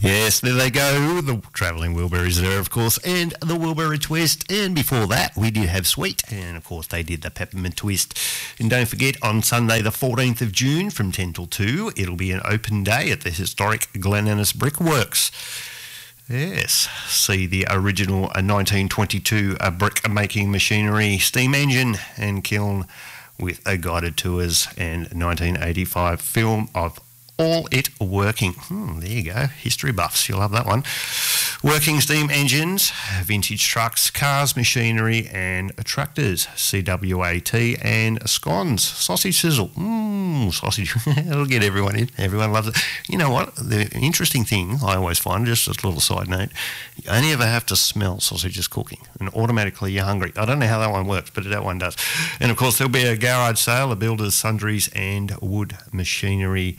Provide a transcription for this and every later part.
Yes, there they go, the travelling Wilburys there, of course, and the Wilbury Twist. And before that, we did have Sweet, and of course, they did the Peppermint Twist. And don't forget, on Sunday, the 14th of June, from 10 till 2, it'll be an open day at the historic Glen Innes Brickworks. Yes, see the original 1922 brick-making machinery, steam engine and kiln with guided tours, and 1985 film of All It Working. There you go, history buffs, you'll love that one. Working steam engines, vintage trucks, cars, machinery and tractors, CWAT and scones, sausage sizzle. Sausage, it'll get everyone in, everyone loves it. You know what, the interesting thing I always find, just a little side note, you only ever have to smell sausages cooking and automatically you're hungry. I don't know how that one works, but that one does. And of course there'll be a garage sale, a builders, sundries and wood machinery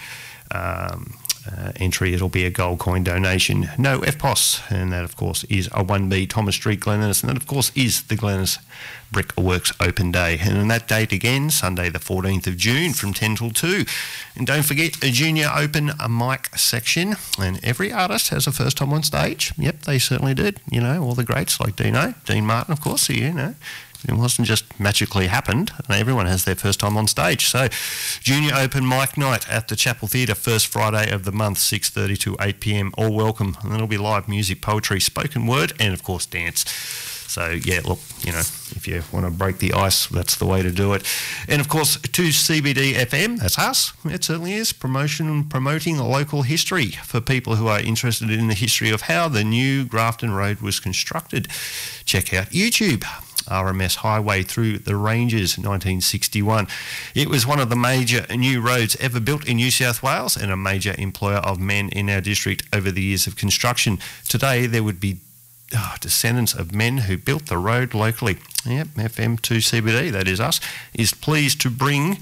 entry. It'll be a gold coin donation, no FPOS, and that of course is a 1B Thomas Street, Glen Innes, and that of course is the Glen Innes Brickworks Open Day. And on that date again, Sunday the 14th of June from 10 till 2. And don't forget a junior open mic section, and every artist has a first time on stage. Yep, they certainly did. You know, all the greats like Dean Martin, of course, you know. It wasn't just magically happened. Everyone has their first time on stage. So, Junior Open Mic Night at the Chapel Theatre, first Friday of the month, 6:30 to 8 p.m. All welcome. And it'll be live music, poetry, spoken word, and of course dance. So, yeah, look, you know, if you want to break the ice, that's the way to do it. And, of course, to CBD FM, that's us. It certainly is. Promoting local history for people who are interested in the history of how the new Grafton Road was constructed. Check out YouTube. RMS Highway through the Ranges, 1961. It was one of the major new roads ever built in New South Wales and a major employer of men in our district over the years of construction. Today there would be descendants of men who built the road locally. Yep, FM2CBD, that is us, is pleased to bring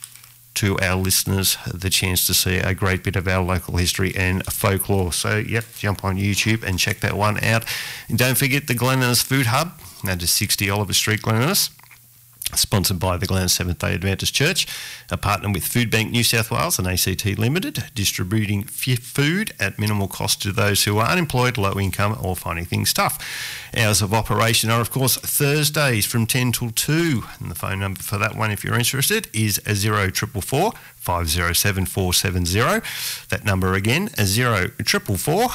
to our listeners the chance to see a great bit of our local history and folklore. So, yep, jump on YouTube and check that one out. And don't forget the Glen Innes Food Hub. That is 60 Oliver Street, Glen Innes. Sponsored by the Glen Seventh-day Adventist Church, a partner with Food Bank New South Wales and ACT Limited, distributing food at minimal cost to those who are unemployed, low income or finding things tough. Hours of operation are, of course, Thursdays from 10 till 2. And the phone number for that one, if you're interested, is 0444 507 470. That number again, 0444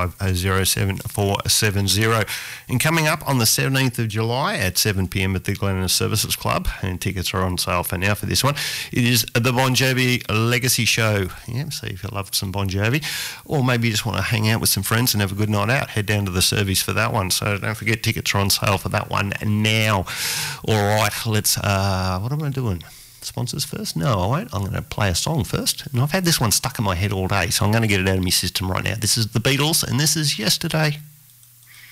507 470. And coming up on the 17th of July at 7 p.m. at the Glen Innes Services Club, and tickets are on sale for now for this one. It is the Bon Jovi Legacy Show. Yeah, so if you love some Bon Jovi, or maybe you just want to hang out with some friends and have a good night out, head down to the service for that one. So don't forget, tickets are on sale for that one now. All right, let's, what am I doing? Sponsors first? No, I won't. I'm going to play a song first. And I've had this one stuck in my head all day, so I'm going to get it out of my system right now. This is the Beatles, and this is Yesterday.